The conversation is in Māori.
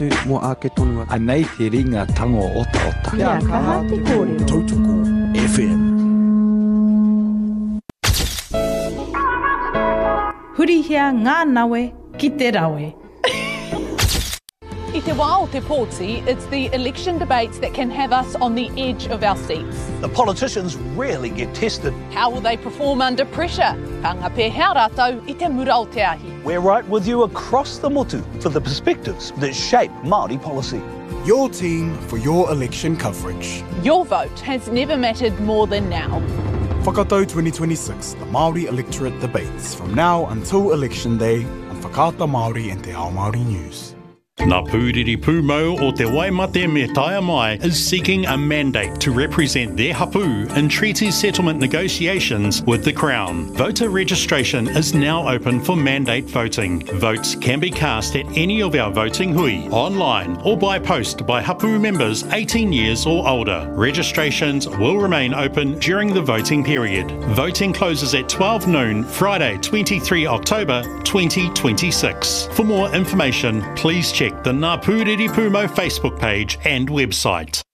Mo ake tonu atu. Anei te ringa tango ota ota. Kia kaha te kōrero. Tautoko FM. Hurihia ngā nawe ki te rawe. I te wā o te pōti, it's the election debates that can have us on the edge of our seats. The politicians rarely get tested. How will they perform under pressure? Panga pē hea rātou I te mura o te ahi. We're right with you across the motu for the perspectives that shape Māori policy. Your team for your election coverage. Your vote has never mattered more than now. Whakatau 2026, the Māori electorate debates from now until election day on Whakaata Māori and Te Ao Māori News. Ngā Pūriri Pūmau o te Waimate me Taia Mai is seeking a mandate to represent their hapu in treaty settlement negotiations with the Crown. Voter registration is now open for mandate voting. Votes can be cast at any of our voting hui, online or by post by hapu members 18 years or older. Registrations will remain open during the voting period. Voting closes at 12 noon Friday 23 October 2026. For more information, please check the Ngā Pūriri Pūmau Facebook page and website.